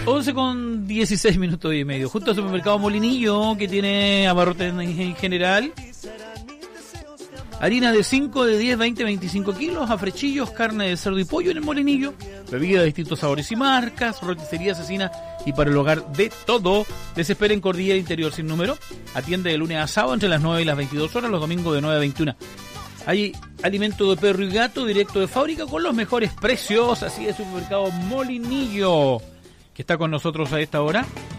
11 con 16 minutos y medio. Junto al supermercado Molinillo, que tiene abarrotes en general. Harina de 5, de 10, 20, 25 kilos, afrechillos, carne de cerdo y pollo en el Molinillo. Bebidas de distintos sabores y marcas, roticería asesina y para el hogar de todo. Les espera en Cordillera Interior sin número. Atiende de lunes a sábado entre las 9 y las 22 horas, los domingos de 9 a 21. Hay alimento de perro y gato directo de fábrica con los mejores precios. Así es, supermercado Molinillo, que está con nosotros a esta hora.